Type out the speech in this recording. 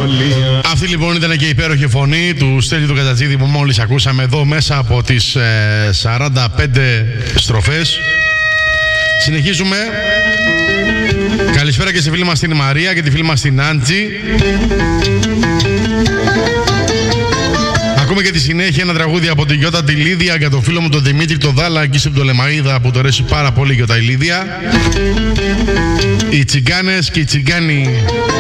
Αυτή λοιπόν ήταν και η υπέροχη φωνή του Στέλιου του Κατατζίδη που μόλις ακούσαμε εδώ μέσα από τις 45 στροφές. Συνεχίζουμε. Καλησπέρα και στη φίλη μας την Μαρία και τη φίλη μας την Άντζη. Ακούμε και τη συνέχεια ένα τραγούδι από την Γιώτα τη Λίδια για τον φίλο μου τον Δημήτρη το Δάλα εκεί στην Πτολεμαΐδα που το αρέσει πάρα πολύ η Γιώτα η Λίδια. Οι τσιγκάνες και οι τσιγκάνοι